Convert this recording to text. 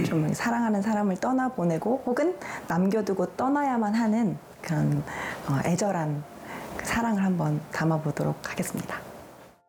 좀 사랑하는 사람을 떠나보내고 혹은 남겨두고 떠나야만 하는 그런 애절한 그 사랑을 한번 담아보도록 하겠습니다.